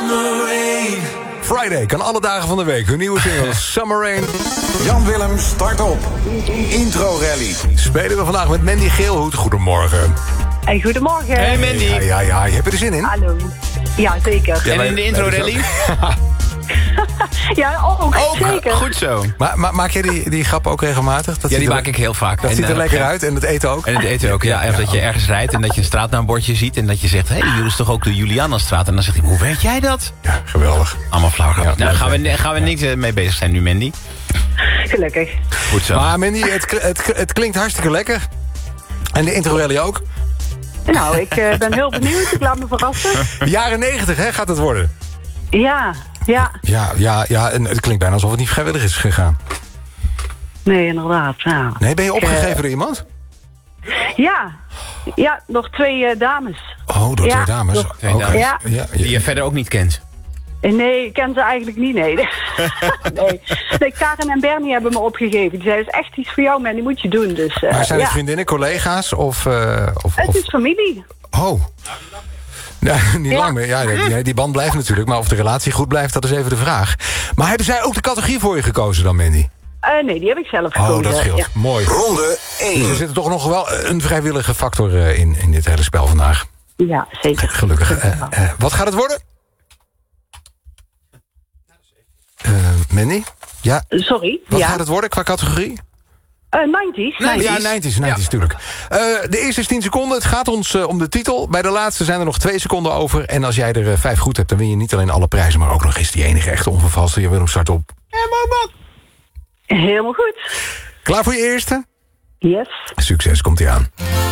Friday kan alle dagen van de week. Hun nieuwe single Summer Rain. Jan Willem start op. Intro Rally. Spelen we vandaag met Mandy Geelhoed. Goedemorgen. Hey, goedemorgen. Hey Mandy. Ja, je hebt er zin in? Hallo. Ja, zeker. En in de intro rally? Ja, ook zeker. Goed zo. Maar maak jij die grap ook regelmatig? Ja, die maak ik heel vaak. Dat ziet er lekker uit en het eten ook? En het eten ook, ja. En dat je ergens rijdt en dat je een straatnaambordje ziet... en dat je zegt, hé, hier is toch ook de Julianastraat? En dan zegt hij, hoe weet jij dat? Ja, geweldig. Allemaal flauw. Ja, nou, gaan we niks mee bezig zijn nu, Mandy. Gelukkig. Goed zo. Maar Mandy, het klinkt hartstikke lekker. En de intro rally ook. Nou, ik ben heel benieuwd. Ik laat me verrassen. Jaren 90, hè, gaat het worden? Ja. Ja, en het klinkt bijna alsof het niet vrijwillig is gegaan. Nee, inderdaad. Ja. Nee, ben je opgegeven door iemand? Ja, nog 2 dames. Oh, door 2 dames. nog 2 dames. Ja. Die je verder ook niet kent. Nee, ik ken ze eigenlijk niet, nee. Nee, Karen en Bernie hebben me opgegeven. Die zeiden, het is echt iets voor jou, man, die moet je doen. Dus, maar zijn het vriendinnen, collega's of... Het is familie. Oh. Ja, niet lang meer. Ja, die band blijft natuurlijk. Maar of de relatie goed blijft, dat is even de vraag. Maar hebben zij ook de categorie voor je gekozen dan, Mandy? Nee, die heb ik zelf gekozen. Oh, dat scheelt. Ja. Mooi. Ronde 1. Dus er zit toch nog wel een vrijwillige factor in dit hele spel vandaag. Ja, zeker. Gelukkig. Wat gaat het worden? Mandy? Ja. Sorry. Wat gaat het worden qua categorie? 90's. Ja, 90's natuurlijk. De eerste is 10 seconden. Het gaat ons om de titel. Bij de laatste zijn er nog 2 seconden over. En als jij er 5 goed hebt, dan win je niet alleen alle prijzen... maar ook nog eens die enige echte onvervalste. Je wil hem starten op. Helemaal goed. Klaar voor je eerste? Yes. Succes, komt ie aan.